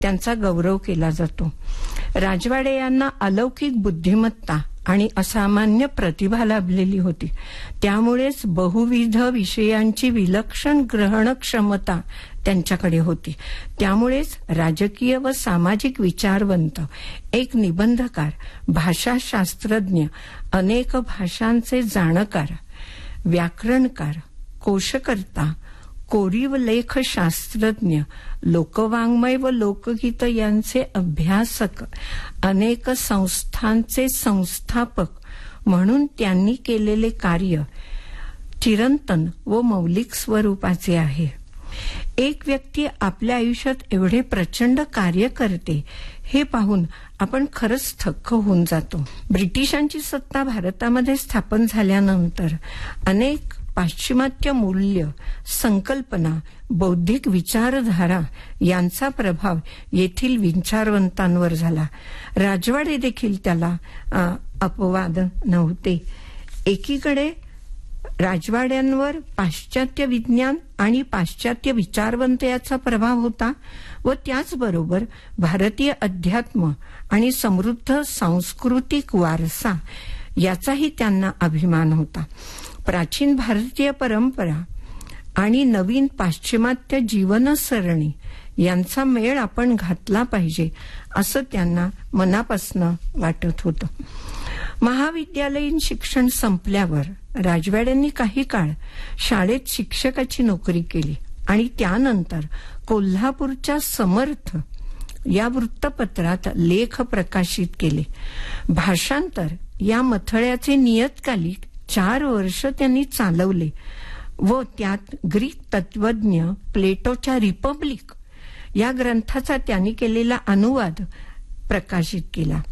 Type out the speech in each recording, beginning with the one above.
त्यांचा गौरव केला जातो. राजवाडे यांना अलौकिक बुद्धिमत्ता आणि असामान्य प्रतिभा लाभलेली होती. त्यामुळेच बहुविध विषयांची विलक्षण ग्रहण क्षमता त्यांच्याकडे होती. त्यामुळेच राजकीय व सामाजिक विचारवंत, एक निबंधकार, भाषाशास्त्रज्ञ, अनेक भाषांचे जाणकार, व्याकरणकार, कोशकर्ता, कोरीव लेख शास्त्रज्ञ, लोकवाङ्मय व लोकगीत यांचे अभ्यासक, अनेक संस्थांचे संस्थापक म्हणून त्यांनी केलेले कार्य चिरंतन व मौलिक स्वरूपाचे आहे. एक व्यक्ती आपल्या आयुष्यात एवढे प्रचंड कार्य करते हे पाहून आपण खरंच थक्क होऊन जातो. ब्रिटिशांची सत्ता भारतामध्ये स्थापन झाल्यानंतर अनेक पाश्चिमात्य मूल्य, संकल्पना, बौद्धिक विचारधारा यांचा प्रभाव येथील विचारवंतांवर झाला. राजवाडे देखील त्याला अपवाद नव्हते. एकीकडे राजवाड्यांवर पाश्चात्य विज्ञान आणि पाश्चात्य विचारवंत याचा प्रभाव होता व त्याचबरोबर भारतीय अध्यात्म आणि समृद्ध सांस्कृतिक वारसा याचाही त्यांना अभिमान होता. प्राचीन भारतीय परंपरा आणि नवीन पाश्चिमात्य जीवनसरणी यांचा मेळ आपण घातला पाहिजे असं त्यांना मनापासून वाटत होतं. महाविद्यालयीन शिक्षण संपल्यावर राजवाड्यांनी काही काळ शाळेत शिक्षकाची नोकरी केली आणि त्यानंतर कोल्हापूरच्या समर्थ या वृत्तपत्रात लेख प्रकाशित केले. भाषांतर या मथळ्याचे नियतकालिक 4 वर्ष त्यांनी चालवले व त्यात ग्रीक तत्वज्ञ प्लेटोच्या रिपब्लिक या ग्रंथाचा त्यांनी केलेला अनुवाद प्रकाशित केला.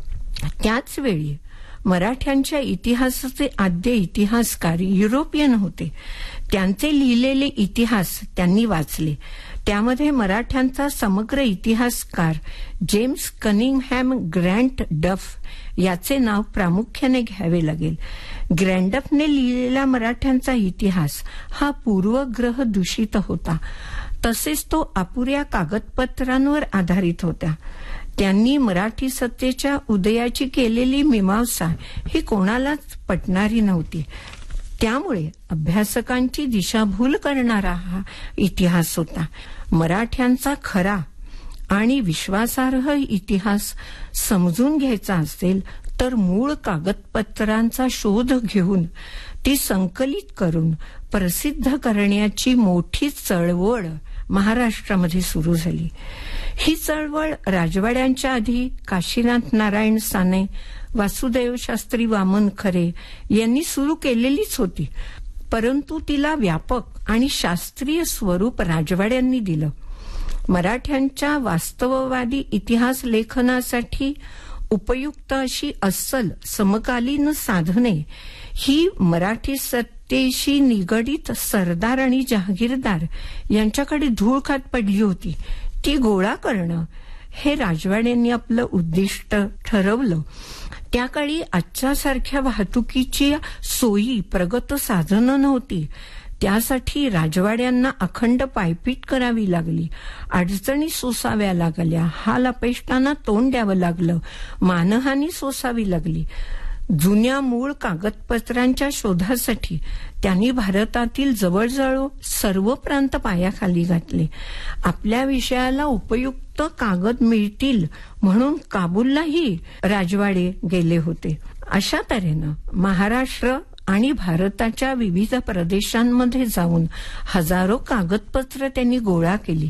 त्याच वेळी मराठ्यांच्या इतिहासाचे आद्य इतिहासकार युरोपियन होते. त्यांचे लिहिलेले इतिहास त्यांनी वाचले. त्यामध्ये मराठ्यांचा समग्र इतिहासकार जेम्स कनिंगहॅम ग्रँट डफ याचे नाव प्रामुख्याने घ्यावे लागेल. ग्रँडफने लिहिलेला मराठ्यांचा इतिहास हा पूर्वग्रह दूषित होता. तसेच तो अपुऱ्या कागदपत्रांवर आधारित होता. त्यांनी मराठी सत्तेच्या उदयाची केलेली मीमांसा ही कोणालाच पटणारी नव्हती. त्यामुळे अभ्यासकांची दिशाभूल करणारा हा इतिहास होता. मराठ्यांचा खरा आणि विश्वासार्ह इतिहास समजून घ्यायचा असेल तर मूळ कागदपत्रांचा शोध घेऊन ती संकलित करून प्रसिद्ध करण्याची मोठी चळवळ महाराष्ट्रामध्ये सुरू झाली. ही चळवळ राजवाड्यांच्या आधी काशीनाथ नारायण साने, वासुदेव शास्त्री वामन खरे यांनी सुरू केलेलीच होती, परंतु तिला व्यापक आणि शास्त्रीय स्वरूप राजवाड्यांनी दिलं. मराठ्यांच्या वास्तववादी इतिहास लेखनासाठी उपयुक्त अशी अस्सल समकालीन साधने ही मराठी सत्तेशी निगडीत सरदार आणि जहागीरदार यांच्याकडे धूळ खात पडली होती. ती गोळा करणं हे राजवाड्यांनी आपलं उद्दिष्ट ठरवलं. त्या काळी आजच्यासारख्या वाहतुकीची सोयी प्रगत साधनं नव्हती. त्यासाठी राजवाड्यांना अखंड पायपीट करावी लागली. अडचणी सोसाव्या लागल्या. हाल अपेष्टांना तोंड द्यावं लागलं. मानहानी सोसावी लागली. जुन्या मूळ कागदपत्रांच्या शोधासाठी त्यांनी भारतातील जवळजवळ सर्व प्रांत पायाखाली घातले. आपल्या विषयाला उपयुक्त कागद मिळतील म्हणून काबूललाही राजवाडे गेले होते. अशा तऱ्हेनं महाराष्ट्र आणि भारताच्या विविध प्रदेशांमध्ये जाऊन हजारो कागदपत्र त्यांनी गोळा केली.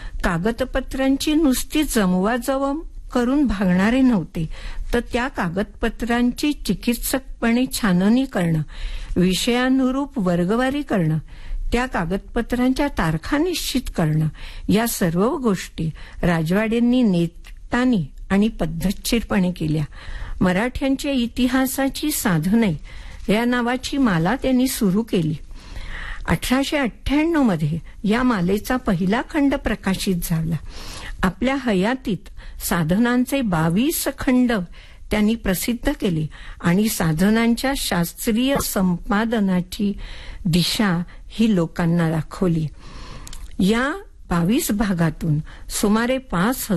कागदपत्रांची नुसती जमवाजवम करून भागणारे नव्हते, तर त्या कागदपत्रांची चिकित्सकपणे छाननी करणं, विषयानुरूप वर्गवारी करणं, त्या कागदपत्रांच्या तारखा निश्चित करणं, या सर्व गोष्टी राजवाड्यांनी नेटाने आणि पद्धतशीरपणे केल्या. मराठ्यांच्या इतिहासाची साधने या नावाची माला त्यांनी सुरू केली. 1898 मध्ये या मालेचा पहिला खंड प्रकाशित झाला. आपल्या हयातीत साधनांचे 22 खंड त्यांनी प्रसिद्ध केले आणि साधनांच्या शास्त्रीय संपादनाची दिशा ही लोकांना दाखवली. या 22 भागातून सुमारे 5,000